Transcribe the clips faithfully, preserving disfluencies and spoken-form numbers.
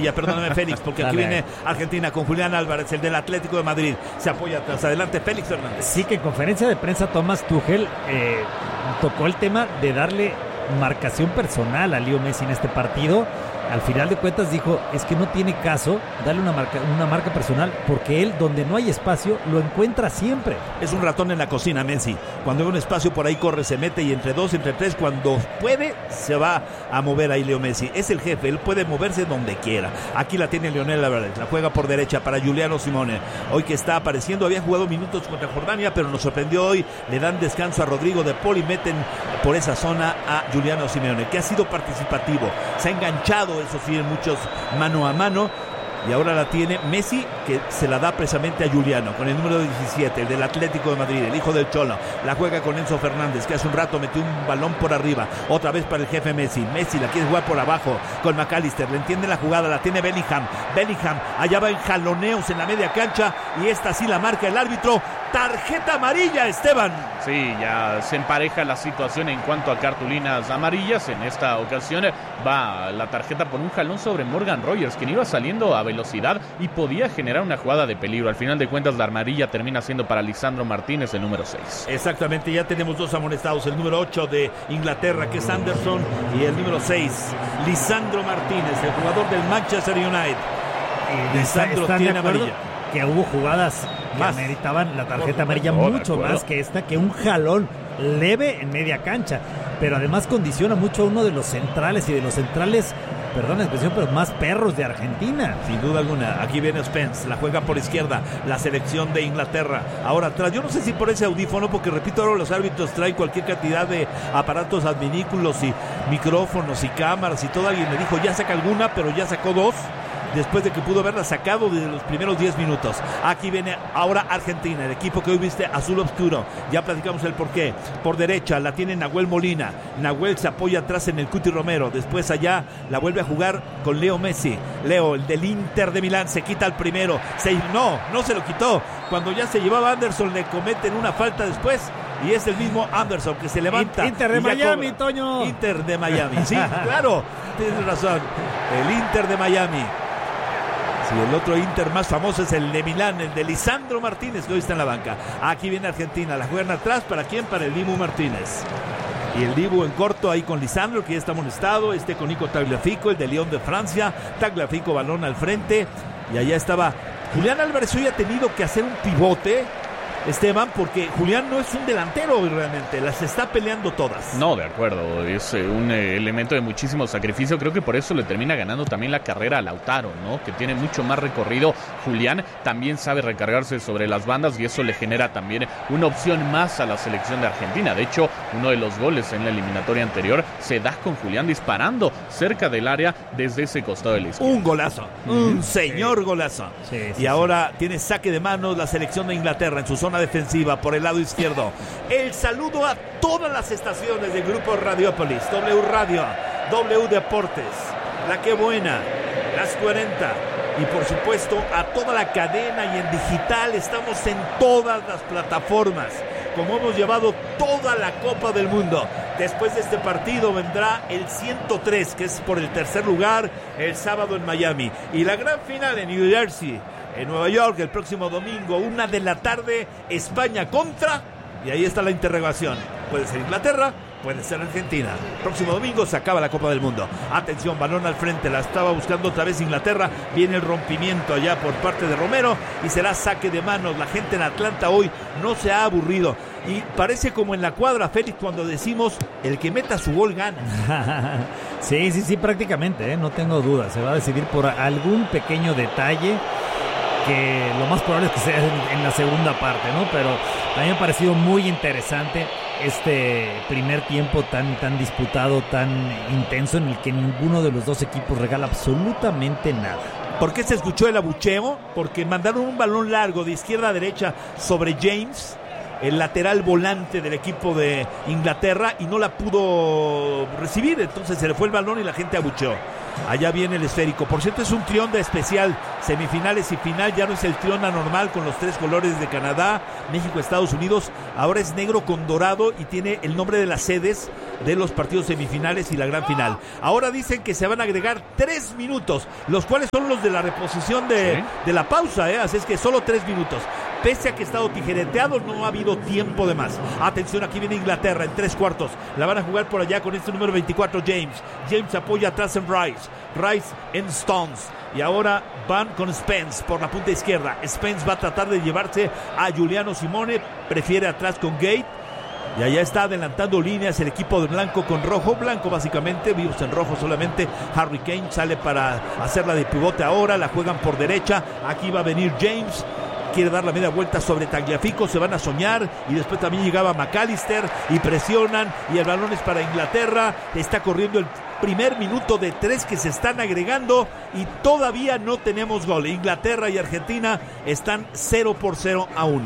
amarilla, perdóname Félix, porque aquí viene Argentina con Julián Álvarez, el del Atlético de Madrid, se apoya atrás, adelante Félix Fernández. Sí, que en conferencia de prensa Thomas Tuchel eh, tocó el tema de darle marcación personal a Leo Messi en este partido. Al final de cuentas dijo, es que no tiene caso darle una marca, una marca personal, porque él, donde no hay espacio, lo encuentra siempre. Es un ratón en la cocina, Messi. Cuando hay un espacio por ahí corre, se mete, y entre dos, entre tres, cuando puede, se va a mover ahí Leo Messi. Es el jefe, él puede moverse donde quiera. Aquí la tiene Lionel Álvarez, la juega por derecha para Giuliano Simone. Hoy que está apareciendo, había jugado minutos contra Jordania, pero nos sorprendió hoy. Le dan descanso a Rodrigo de Paul y meten por esa zona a Giuliano Simeone, que ha sido participativo, se ha enganchado, eso sí, en muchos mano a mano, y ahora la tiene Messi, que se la da precisamente a Giuliano, con el número diecisiete, el del Atlético de Madrid, el hijo del Cholo. La juega con Enzo Fernández, que hace un rato metió un balón por arriba, otra vez para el jefe Messi. Messi la quiere jugar por abajo con McAllister, le entiende la jugada, la tiene Bellingham. Bellingham allá va en jaloneos en la media cancha, y esta sí la marca el árbitro. Tarjeta amarilla, Esteban. Sí, ya se empareja la situación en cuanto a cartulinas amarillas. En esta ocasión va la tarjeta por un jalón sobre Morgan Rogers, quien iba saliendo a velocidad y podía generar una jugada de peligro. Al final de cuentas, la amarilla termina siendo para Lisandro Martínez, el número seis. Exactamente, ya tenemos dos amonestados, el número ocho de Inglaterra, que es Anderson, y el número seis, Lisandro Martínez, el jugador del Manchester United. Y Lisandro tiene amarilla. Que hubo jugadas que más meritaban la tarjeta amarilla oh, mucho más que esta, que un jalón leve en media cancha, pero además condiciona mucho a uno de los centrales, y de los centrales, perdón la expresión, pero más perros de Argentina. Sin duda alguna. Aquí viene Spence, la juega por izquierda, la selección de Inglaterra. Ahora atrás, yo no sé si por ese audífono, porque repito, ahora los árbitros traen cualquier cantidad de aparatos adminículos y micrófonos y cámaras y todo. Alguien me dijo, ya saca alguna, pero ya sacó dos, después de que pudo haberla sacado desde los primeros diez minutos. Aquí viene ahora Argentina, el equipo que hoy viste azul oscuro. Ya platicamos el porqué. Por derecha la tiene Nahuel Molina. Nahuel se apoya atrás en el Cuti Romero. Después allá la vuelve a jugar con Leo Messi. Leo, el del Inter de Milán, se quita el primero. Se, no, no se lo quitó. Cuando ya se llevaba Anderson, le cometen una falta después. Y es el mismo Anderson que se levanta. Inter de Miami, cobra. Toño. Inter de Miami, sí, claro. Tienes razón. El Inter de Miami. Sí, el otro Inter más famoso es el de Milán, el de Lisandro Martínez, que hoy está en la banca. Aquí viene Argentina, la juegan atrás. ¿Para quién? Para el Dibu Martínez. Y el Dibu en corto ahí con Lisandro, que ya está amonestado. Este con Nico Tagliafico, el de Lyon de Francia. Tagliafico, balón al frente. Y allá estaba Julián Álvarez. Hoy ha tenido que hacer un pivote, Esteban, porque Julián no es un delantero realmente, las está peleando todas. No, de acuerdo, es eh, un eh, elemento de muchísimo sacrificio. Creo que por eso le termina ganando también la carrera a Lautaro, ¿no? Que tiene mucho más recorrido. Julián también sabe recargarse sobre las bandas, y eso le genera también una opción más a la selección de Argentina. De hecho, uno de los goles en la eliminatoria anterior se da con Julián disparando cerca del área desde ese costado de la izquierda. Un golazo, mm-hmm. un señor sí. golazo. Sí, sí, y sí. ahora tiene saque de manos la selección de Inglaterra en su zona defensiva por el lado izquierdo. El saludo a todas las estaciones del grupo Radiopolis, W Radio, W Deportes, La Que Buena, Las cuarenta, y por supuesto a toda la cadena, y en digital estamos en todas las plataformas, como hemos llevado toda la Copa del Mundo. Después de este partido vendrá el ciento tres, que es por el tercer lugar, el sábado en Miami, y la gran final en New Jersey, en Nueva York, el próximo domingo, una de la tarde, España contra, y ahí está la interrogación. Puede ser Inglaterra, puede ser Argentina. Próximo domingo se acaba la Copa del Mundo. Atención, balón al frente, la estaba buscando otra vez Inglaterra. Viene el rompimiento allá por parte de Romero y será saque de manos. La gente en Atlanta hoy no se ha aburrido. Y parece como en la cuadra, Félix, cuando decimos el que meta su gol gana. Sí, sí, sí, prácticamente, ¿eh? No tengo duda. Se va a decidir por algún pequeño detalle, que lo más probable es que sea en, en la segunda parte, ¿no? Pero a mí me ha parecido muy interesante este primer tiempo tan, tan disputado, tan intenso, en el que ninguno de los dos equipos regala absolutamente nada. ¿Por qué se escuchó el abucheo? Porque mandaron un balón largo de izquierda a derecha sobre James, el lateral volante del equipo de Inglaterra y no la pudo recibir, entonces se le fue el balón y la gente abucheó. Allá viene el esférico. Por cierto, es un trión de especial. Semifinales y final. Ya no es el trión anormal con los tres colores de Canadá, México, Estados Unidos. Ahora es negro con dorado y tiene el nombre de las sedes de los partidos semifinales y la gran final. Ahora dicen que se van a agregar tres minutos, los cuales son los de la reposición de, ¿sí? de la pausa, ¿eh? Así es que solo tres minutos. Pese a que ha estado tijereteado, no ha habido tiempo de más. Atención, aquí viene Inglaterra en tres cuartos. La van a jugar por allá con este número veinticuatro, James. James apoya atrás en Rice. Rice en Stones. Y ahora van con Spence por la punta izquierda. Spence va a tratar de llevarse a Giuliano Simone. Prefiere atrás con Gate. Y allá está adelantando líneas el equipo de blanco con rojo. Blanco básicamente, vivos en rojo solamente. Harry Kane sale para hacerla de pivote ahora. La juegan por derecha. Aquí va a venir James. Quiere dar la media vuelta sobre Tagliafico, se van a soñar y después también llegaba McAllister y presionan y el balón es para Inglaterra. Está corriendo el primer minuto de tres que se están agregando y todavía no tenemos gol. Inglaterra y Argentina están cero por cero aún.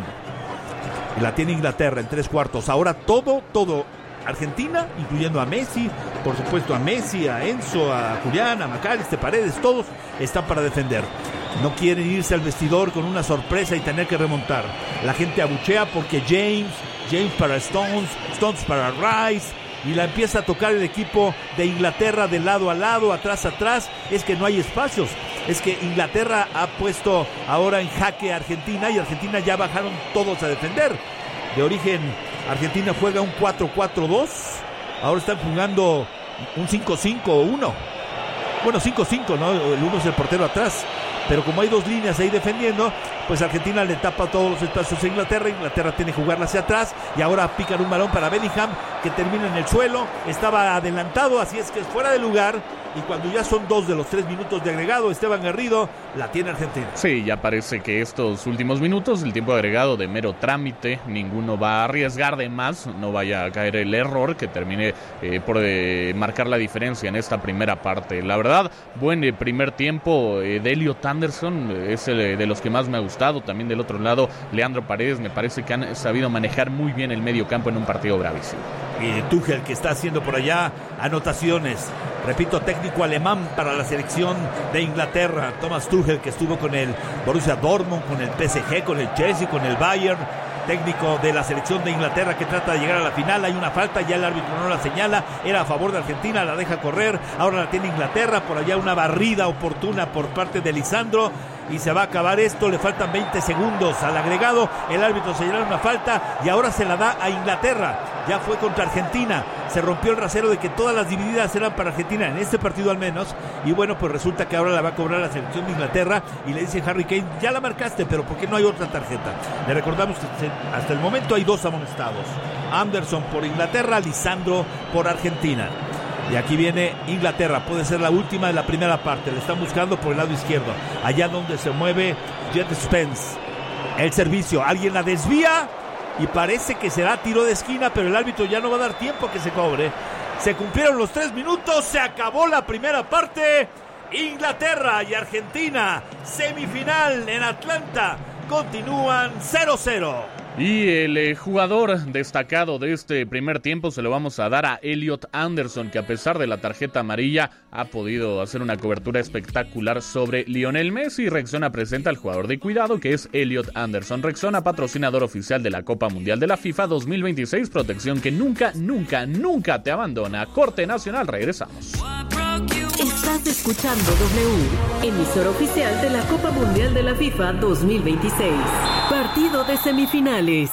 Y la tiene Inglaterra en tres cuartos. Ahora todo, todo. Argentina, incluyendo a Messi, por supuesto a Messi, a Enzo, a Julián, a McAllister, Paredes, todos están para defender. No quieren irse al vestidor con una sorpresa y tener que remontar. La gente abuchea porque James, James para Stones, Stones para Rice, y la empieza a tocar el equipo de Inglaterra de lado a lado, atrás a atrás. Es que no hay espacios. Es que Inglaterra ha puesto ahora en jaque a Argentina y Argentina ya bajaron todos a defender. De origen, Argentina juega un cuatro cuatro dos. Ahora están jugando un cinco cinco uno. Bueno, cinco cinco, ¿no? El uno es el portero atrás. Pero como hay dos líneas ahí defendiendo, pues Argentina le tapa todos los espacios a Inglaterra. Inglaterra tiene que jugarla hacia atrás y ahora pican un balón para Bellingham que termina en el suelo. Estaba adelantado, así es que es fuera de lugar. Y cuando ya son dos de los tres minutos de agregado, Esteban Garrido, la tiene Argentina. Sí, ya parece que estos últimos minutos, el tiempo agregado de mero trámite, ninguno va a arriesgar de más, no vaya a caer el error que termine eh, por eh, marcar la diferencia en esta primera parte. La verdad, buen eh, primer tiempo eh, de Elliot Anderson, eh, es el, de los que más me ha gustado. También del otro lado, Leandro Paredes, me parece que han sabido manejar muy bien el medio campo en un partido bravísimo. Y Tuchel, que está haciendo por allá anotaciones. Repito, técnico alemán para la selección de Inglaterra. Thomas Tuchel, que estuvo con el Borussia Dortmund, con el P S G, con el Chelsea, con el Bayern. Técnico de la selección de Inglaterra que trata de llegar a la final. Hay una falta, ya el árbitro no la señala. Era a favor de Argentina, la deja correr. Ahora la tiene Inglaterra. Por allá una barrida oportuna por parte de Lisandro. Y se va a acabar esto, le faltan veinte segundos al agregado, el árbitro señala una falta y ahora se la da a Inglaterra. Ya fue contra Argentina, se rompió el rasero de que todas las divididas eran para Argentina, en este partido al menos, y bueno, pues resulta que ahora la va a cobrar la selección de Inglaterra y le dice Harry Kane, ya la marcaste, pero ¿por qué no hay otra tarjeta? Le recordamos que hasta el momento hay dos amonestados, Anderson por Inglaterra, Lisandro por Argentina. Y aquí viene Inglaterra, puede ser la última de la primera parte. Le están buscando por el lado izquierdo, allá donde se mueve Jet Spence. El servicio, alguien la desvía y parece que será tiro de esquina, pero el árbitro ya no va a dar tiempo a que se cobre. Se cumplieron los tres minutos, se acabó la primera parte. Inglaterra y Argentina, semifinal en Atlanta, continúan cero cero. Y el eh, jugador destacado de este primer tiempo se lo vamos a dar a Elliot Anderson, que a pesar de la tarjeta amarilla ha podido hacer una cobertura espectacular sobre Lionel Messi. Rexona presenta al jugador de cuidado, que es Elliot Anderson. Rexona, patrocinador oficial de la Copa Mundial de la FIFA dos mil veintiséis, protección que nunca, nunca, nunca te abandona. Corte Nacional, regresamos. Estás escuchando W, emisora oficial de la Copa Mundial de la FIFA dos mil veintiséis. Partido de semifinales.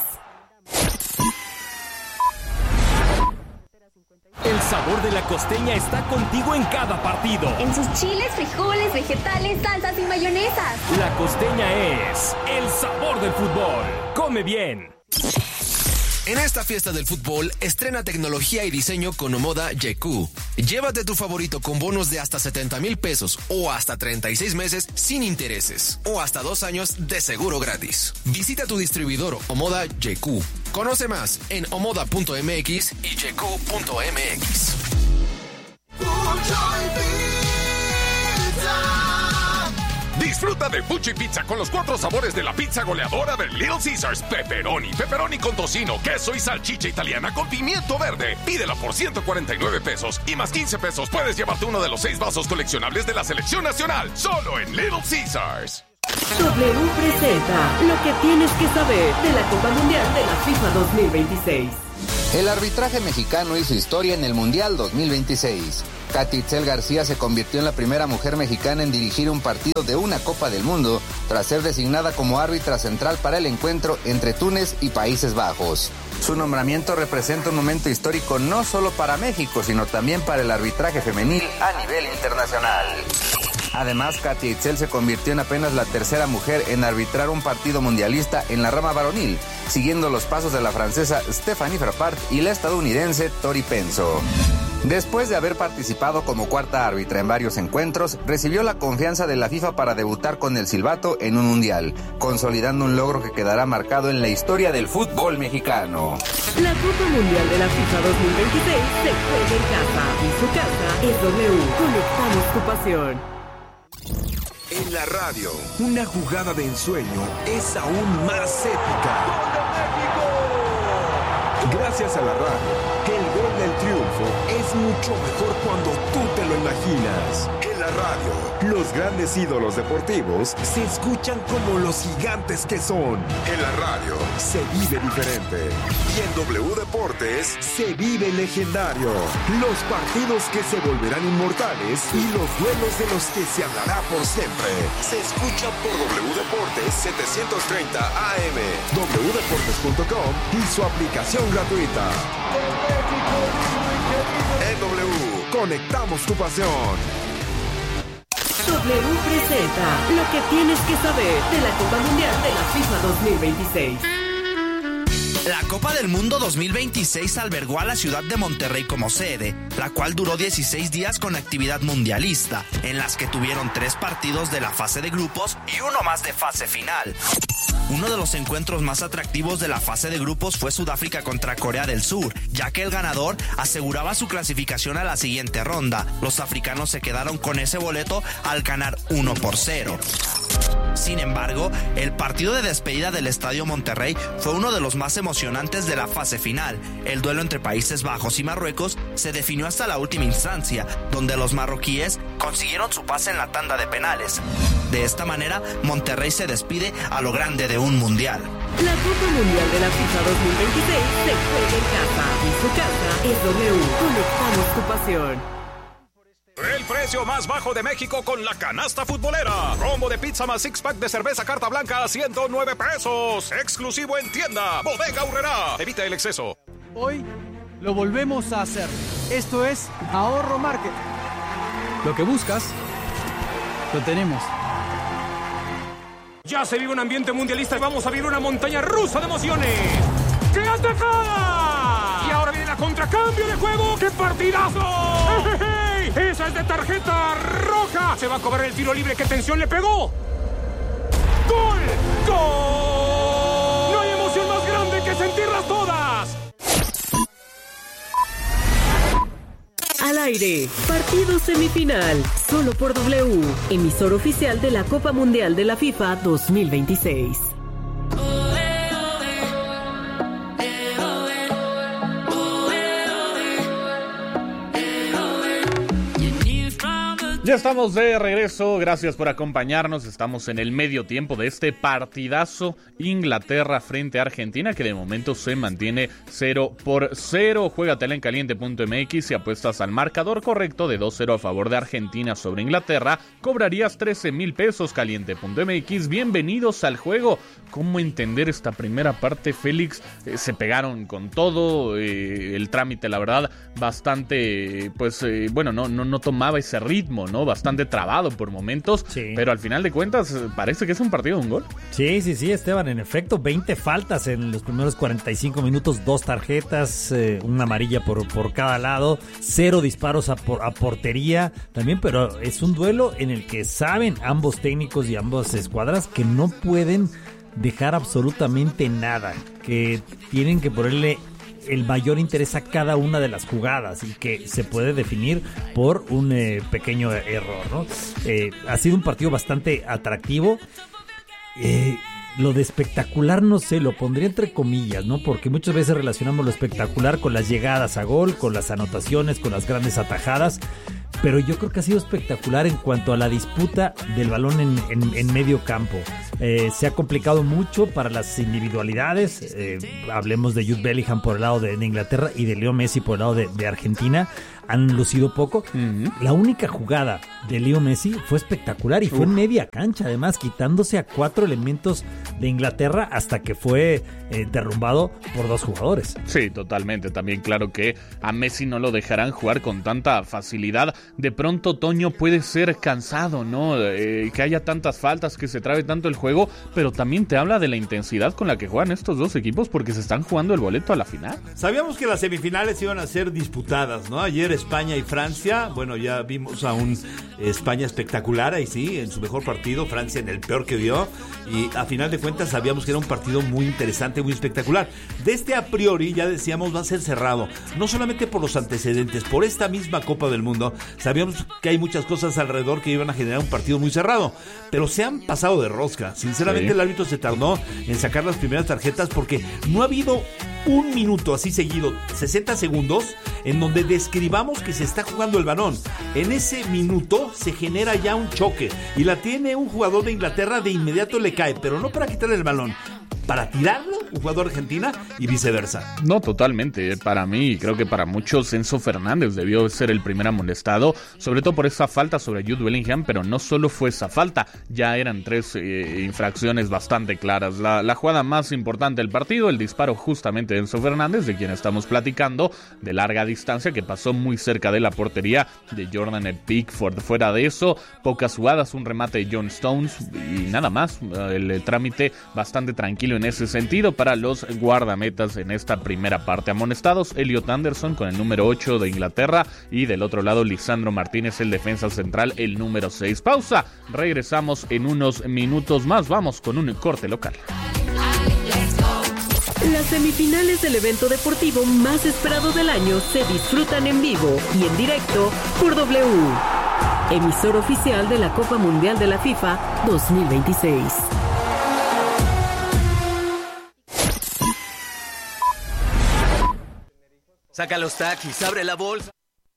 El sabor de la costeña está contigo en cada partido. En sus chiles, frijoles, vegetales, salsas y mayonesas. La costeña es el sabor del fútbol. Come bien. En esta fiesta del fútbol, estrena tecnología y diseño con Omoda Y Q. Llévate tu favorito con bonos de hasta setenta mil pesos o hasta treinta y seis meses sin intereses o hasta dos años de seguro gratis. Visita tu distribuidor Omoda Y Q. Conoce más en omoda punto m x y y q punto m x. Disfruta Disfruta de Fuchi Pizza con los cuatro sabores de la pizza goleadora de Little Caesars. Pepperoni, pepperoni con tocino, queso y salchicha italiana con pimiento verde. Pídela por ciento cuarenta y nueve pesos y más quince pesos puedes llevarte uno de los seis vasos coleccionables de la selección nacional. Solo en Little Caesars. W presenta lo que tienes que saber de la Copa Mundial de la FIFA dos mil veintiséis. El arbitraje mexicano hizo historia en el Mundial dos mil veintiséis. Katy Itzel García se convirtió en la primera mujer mexicana en dirigir un partido de una Copa del Mundo tras ser designada como árbitra central para el encuentro entre Túnez y Países Bajos. Su nombramiento representa un momento histórico no solo para México, sino también para el arbitraje femenil a nivel internacional. Además, Katy Itzel se convirtió en apenas la tercera mujer en arbitrar un partido mundialista en la rama varonil, siguiendo los pasos de la francesa Stéphanie Frappart y la estadounidense Tori Penso. Después de haber participado como cuarta árbitra en varios encuentros, recibió la confianza de la FIFA para debutar con el silbato en un mundial, consolidando un logro que quedará marcado en la historia del fútbol mexicano. La Copa Mundial de la FIFA dos mil veintiséis se juega en casa y su casa es W. Conectamos tu pasión. En la radio, una jugada de ensueño es aún más épica. Gracias a la radio, que el gol del triunfo es mucho mejor cuando tú te lo imaginas. En la radio, los grandes ídolos deportivos se escuchan como los gigantes que son. En la radio, se vive diferente. Y en W Deportes, se vive legendario. Los partidos que se volverán inmortales y los duelos de los que se hablará por siempre. Se escucha por W Deportes setecientos treinta A M, w deportes punto com y su aplicación gratuita. En W, conectamos tu pasión. W presenta lo que tienes que saber de la Copa Mundial de la FIFA dos mil veintiséis. La Copa del Mundo dos mil veintiséis albergó a la ciudad de Monterrey como sede, la cual duró dieciséis días con actividad mundialista, en las que tuvieron tres partidos de la fase de grupos y uno más de fase final. Uno de los encuentros más atractivos de la fase de grupos fue Sudáfrica contra Corea del Sur, ya que el ganador aseguraba su clasificación a la siguiente ronda. Los africanos se quedaron con ese boleto al ganar uno por cero. Sin embargo, el partido de despedida del Estadio Monterrey fue uno de los más emocionantes de la fase final. El duelo entre Países Bajos y Marruecos se definió hasta la última instancia, donde los marroquíes consiguieron su pase en la tanda de penales. De esta manera, Monterrey se despide a lo grande de un mundial. La Copa Mundial de la FIFA dos mil veintiséis se juega en casa y su casa es W. Conectamos tu pasión. El precio más bajo de México con la canasta futbolera. Combo de pizza más six pack de cerveza Carta Blanca a ciento nueve pesos. Exclusivo en tienda. Bodega Aurrerá. Evita el exceso. Hoy lo volvemos a hacer. Esto es Ahorro Market. Lo que buscas, lo tenemos. Ya se vive un ambiente mundialista y vamos a vivir una montaña rusa de emociones. ¡Qué atacada! Y ahora viene la contracambio de juego. ¡Qué partidazo! ¡Esa es de tarjeta roja! Se va a cobrar el tiro libre. ¡Qué tensión le pegó! ¡Gol! ¡Gol! No hay emoción más grande que sentirlas todas. Al aire, partido semifinal, solo por W, emisor oficial de la Copa Mundial de la FIFA dos mil veintiséis. Ya estamos de regreso, gracias por acompañarnos, estamos en el medio tiempo de este partidazo Inglaterra frente a Argentina que de momento se mantiene cero por cero. Juégatela en caliente punto m x y apuestas al marcador correcto de dos cero a favor de Argentina sobre Inglaterra, cobrarías trece mil pesos. Caliente punto m x, bienvenidos al juego. ¿Cómo entender esta primera parte, Félix? Eh, se pegaron con todo, eh, el trámite la verdad bastante, pues eh, bueno, no, no, no tomaba ese ritmo, ¿no? Bastante trabado por momentos, sí. Pero al final de cuentas parece que es un partido de un gol. Sí, sí, sí, Esteban, en efecto, veinte faltas en los primeros cuarenta y cinco minutos, dos tarjetas, eh, una amarilla por, por cada lado, cero disparos a, por, a portería también, pero es un duelo en el que saben ambos técnicos y ambas escuadras que no pueden dejar absolutamente nada, que tienen que ponerle el mayor interés a cada una de las jugadas y que se puede definir por un eh, pequeño error, ¿no? Eh, ha sido un partido bastante atractivo. Eh, lo de espectacular, no sé, lo pondría entre comillas, ¿no? Porque muchas veces relacionamos lo espectacular con las llegadas a gol, con las anotaciones, con las grandes atajadas. Pero yo creo que ha sido espectacular en cuanto a la disputa del balón en, en, en medio campo. Eh, se ha complicado mucho para las individualidades. Eh, hablemos de Jude Bellingham por el lado de, de Inglaterra y de Leo Messi por el lado de, de Argentina. Han lucido poco. Uh-huh. La única jugada de Leo Messi fue espectacular y fue uh. en media cancha, además, quitándose a cuatro elementos de Inglaterra hasta que fue eh, derrumbado por dos jugadores. Sí, totalmente. También claro que a Messi no lo dejarán jugar con tanta facilidad. De pronto Toño puede ser cansado, ¿no? Eh, que haya tantas faltas, que se trabe tanto el juego, pero también te habla de la intensidad con la que juegan estos dos equipos porque se están jugando el boleto a la final. Sabíamos que las semifinales iban a ser disputadas, ¿no? Ayer España y Francia, bueno, ya vimos a un España espectacular, ahí sí, en su mejor partido, Francia en el peor que vio, y a final de cuentas sabíamos que era un partido muy interesante, muy espectacular. De este a priori, ya decíamos, va a ser cerrado, no solamente por los antecedentes, por esta misma Copa del Mundo, sabíamos que hay muchas cosas alrededor que iban a generar un partido muy cerrado, pero se han pasado de rosca. Sinceramente, sí. El árbitro se tardó en sacar las primeras tarjetas porque no ha habido un minuto así seguido, sesenta segundos, en donde describamos que se está jugando el balón. En ese minuto se genera ya un choque y la tiene un jugador de Inglaterra, de inmediato le cae, pero no para quitarle el balón, para tirarlo, un jugador de Argentina y viceversa. No, totalmente. Para mí, y creo que para muchos, Enzo Fernández debió ser el primer amonestado, sobre todo por esa falta sobre Jude Bellingham, pero no solo fue esa falta, ya eran tres eh, infracciones bastante claras. La, la jugada más importante del partido, el disparo justamente de Enzo Fernández, de quien estamos platicando, de larga distancia, que pasó muy cerca de la portería de Jordan Pickford. Fuera de eso, pocas jugadas, un remate de John Stones y nada más. El, el trámite bastante tranquilo en ese sentido para los guardametas en esta primera parte. Amonestados, Elliot Anderson con el número ocho de Inglaterra y del otro lado Lisandro Martínez, el defensa central, el número seis. Pausa, regresamos en unos minutos más, vamos con un corte local. Las semifinales del evento deportivo más esperado del año se disfrutan en vivo y en directo por W, emisor oficial de la Copa Mundial de la FIFA dos mil veintiséis. Saca los taquis, abre la bolsa.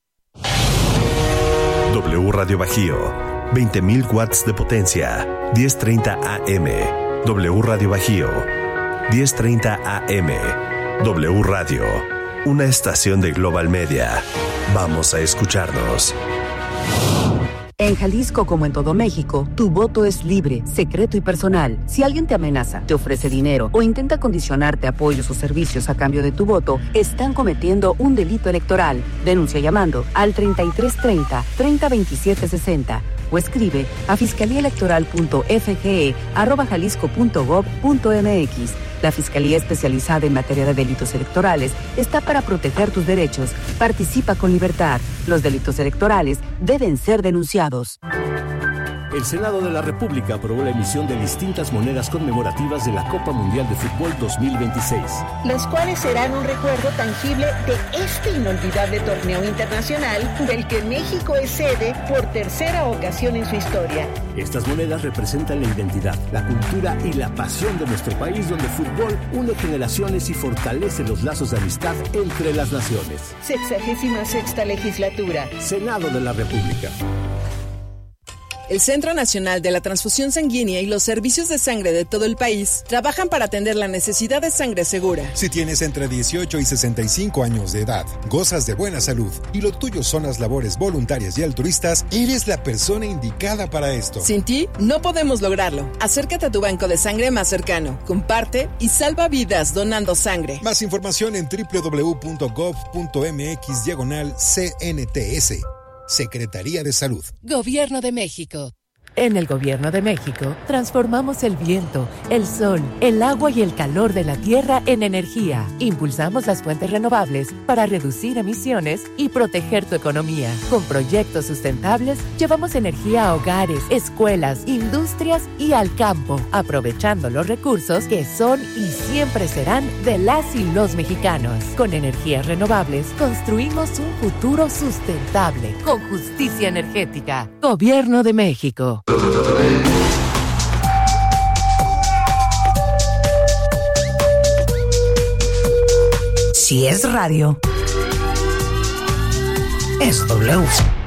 W Radio Bajío, veinte mil watts de potencia, diez treinta A M. W Radio Bajío, diez treinta A M. W Radio, una estación de Global Media. Vamos a escucharnos. En Jalisco, como en todo México, tu voto es libre, secreto y personal. Si alguien te amenaza, te ofrece dinero o intenta condicionarte apoyos o servicios a cambio de tu voto, están cometiendo un delito electoral. Denuncia llamando al treinta y tres treinta, treinta veintisiete sesenta o escribe a fiscaliaelectoral.fge arroba jalisco punto gob punto mx. La Fiscalía Especializada en Materia de Delitos Electorales está para proteger tus derechos. Participa con libertad. Los delitos electorales deben ser denunciados. El Senado de la República aprobó la emisión de distintas monedas conmemorativas de la Copa Mundial de Fútbol dos mil veintiséis. Las cuales serán un recuerdo tangible de este inolvidable torneo internacional del que México es sede por tercera ocasión en su historia. Estas monedas representan la identidad, la cultura y la pasión de nuestro país, donde el fútbol une generaciones y fortalece los lazos de amistad entre las naciones. Sexagésima sexta legislatura. Senado de la República. El Centro Nacional de la Transfusión Sanguínea y los servicios de sangre de todo el país trabajan para atender la necesidad de sangre segura. Si tienes entre dieciocho y sesenta y cinco años de edad, gozas de buena salud y lo tuyo son las labores voluntarias y altruistas, eres la persona indicada para esto. Sin ti, no podemos lograrlo. Acércate a tu banco de sangre más cercano, comparte y salva vidas donando sangre. Más información en doble u doble u doble u punto gob punto mx diagonal C N T S. Secretaría de Salud. Gobierno de México. En el Gobierno de México, transformamos el viento, el sol, el agua y el calor de la tierra en energía. Impulsamos las fuentes renovables para reducir emisiones y proteger tu economía. Con proyectos sustentables, llevamos energía a hogares, escuelas, industrias y al campo, aprovechando los recursos que son y siempre serán de las y los mexicanos. Con energías renovables, construimos un futuro sustentable, con justicia energética. Gobierno de México. Si es radio, es W.